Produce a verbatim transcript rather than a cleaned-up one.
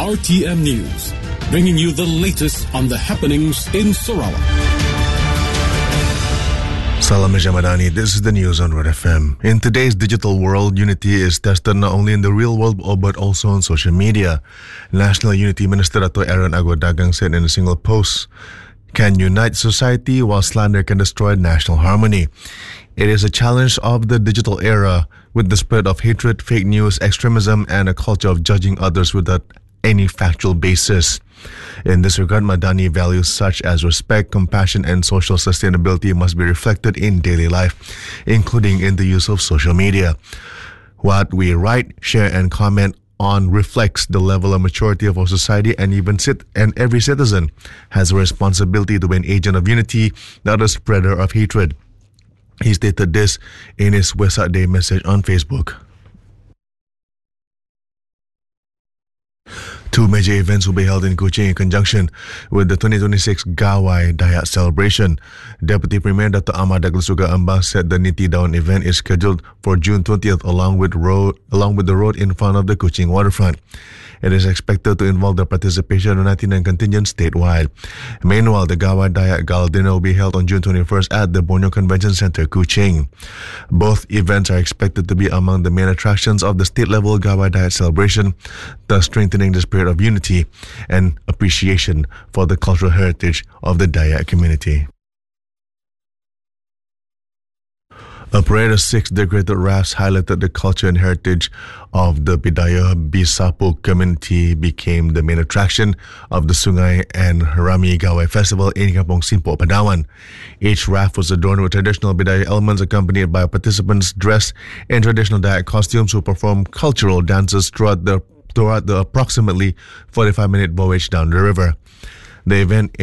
R T M News, bringing you the latest on the happenings in Sarawak. Salam Jamadani, this is the news on Red F M. In today's digital world, unity is tested not only in the real world but also on social media. National Unity Minister Dato' Aaron Agodagang said in a single post, "Can unite society while slander can destroy national harmony. It is a challenge of the digital era with the spread of hatred, fake news, extremism, and a culture of judging others without any factual basis. In this regard, Madani values such as respect, compassion, and social sustainability must be reflected in daily life, including in the use of social media. What we write, share, and comment on reflects the level of maturity of our society, and even sit and every citizen has a responsibility to be an agent of unity, not a spreader of hatred." He stated this in his Wesak Day message on Facebook. Two major events will be held in Kuching in conjunction with the twenty twenty-six Gawai Dayak celebration. Deputy Premier Dato' Ahmad Douglas Suga Ambang said the Niti Daun event is scheduled for June twentieth along with road along with the road in front of the Kuching waterfront. It is expected to involve the participation of ninety-nine contingents statewide. Meanwhile, the Gawai Dayak Gala dinner will be held on June twenty-first at the Borneo Convention Center, Kuching. Both events are expected to be among the main attractions of the state-level Gawai Dayak celebration, thus strengthening the spirit of unity and appreciation for the cultural heritage of the Dayak community. A parade of six decorated rafts highlighted the culture and heritage of the Bidayuh Bisapu community became the main attraction of the Sungai and Harami Gawai Festival in Kampung Simpok, Padawan. Each raft was adorned with traditional Bidayuh elements accompanied by participants dressed in traditional Dayak costumes who performed cultural dances throughout the, throughout the approximately forty-five minute voyage down the river. The event